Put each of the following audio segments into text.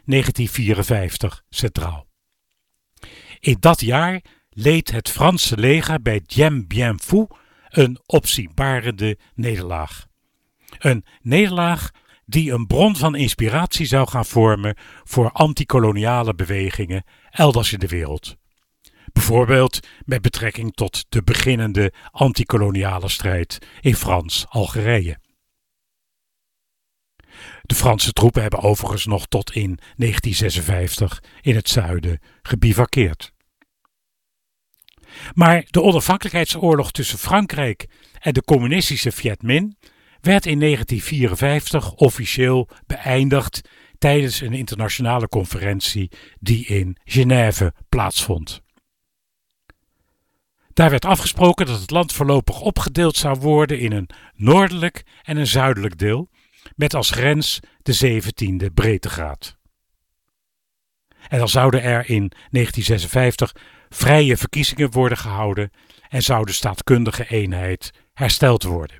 1954 centraal. In dat jaar leed het Franse leger bij Dien Bien Phu een opzienbarende nederlaag. Een nederlaag die een bron van inspiratie zou gaan vormen voor antikoloniale bewegingen elders in de wereld. Bijvoorbeeld met betrekking tot de beginnende antikoloniale strijd in Frans-Algerije. De Franse troepen hebben overigens nog tot in 1956 in het zuiden gebivakkeerd. Maar de onafhankelijkheidsoorlog tussen Frankrijk en de communistische Viet Minh werd in 1954 officieel beëindigd tijdens een internationale conferentie die in Genève plaatsvond. Daar werd afgesproken dat het land voorlopig opgedeeld zou worden in een noordelijk en een zuidelijk deel, met als grens de 17e breedtegraad. En dan zouden er in 1956 vrije verkiezingen worden gehouden en zou de staatkundige eenheid hersteld worden.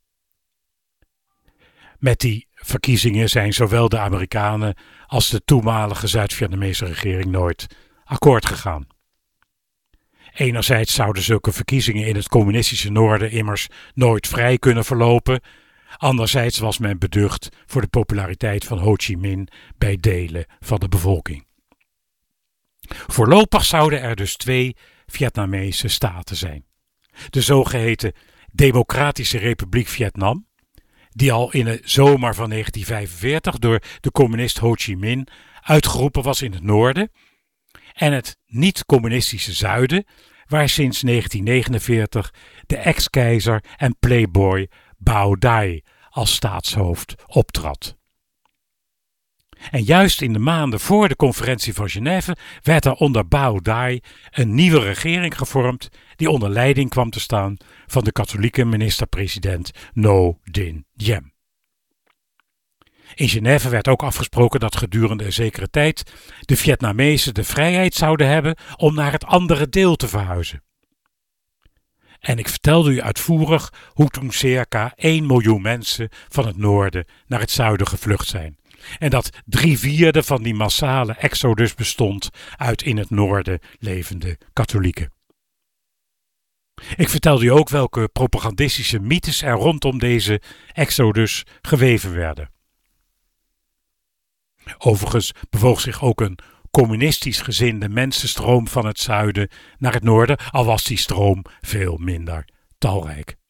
Met die verkiezingen zijn zowel de Amerikanen als de toenmalige Zuid-Vietnamese regering nooit akkoord gegaan. Enerzijds zouden zulke verkiezingen in het communistische noorden immers nooit vrij kunnen verlopen. Anderzijds was men beducht voor de populariteit van Ho Chi Minh bij delen van de bevolking. Voorlopig zouden er dus 2 Vietnamese staten zijn. De zogeheten Democratische Republiek Vietnam, die al in de zomer van 1945 door de communist Ho Chi Minh uitgeroepen was in het noorden, en het niet-communistische zuiden, waar sinds 1949 de ex-keizer en playboy Bao Dai als staatshoofd optrad. En juist in de maanden voor de conferentie van Genève werd er onder Bao Dai een nieuwe regering gevormd die onder leiding kwam te staan van de katholieke minister-president Ngo Dinh Diem. In Genève werd ook afgesproken dat gedurende een zekere tijd de Vietnamezen de vrijheid zouden hebben om naar het andere deel te verhuizen. En ik vertelde u uitvoerig hoe toen circa 1 miljoen mensen van het noorden naar het zuiden gevlucht zijn. En dat 3/4 van die massale exodus bestond uit in het noorden levende katholieken. Ik vertelde u ook welke propagandistische mythes er rondom deze exodus geweven werden. Overigens bewoog zich ook een communistisch gezinde mensenstroom van het zuiden naar het noorden, al was die stroom veel minder talrijk.